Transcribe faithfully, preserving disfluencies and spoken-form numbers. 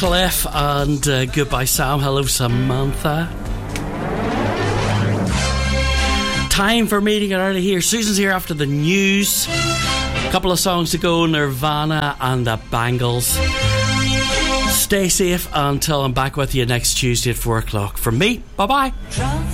Cliff and uh, Goodbye Sam. Hello Samantha. Time for me to get out of here. Susan's here after the news. A couple of songs to go. Nirvana and the Bangles. Stay safe until I'm back with you next Tuesday at four o'clock. From me, bye bye.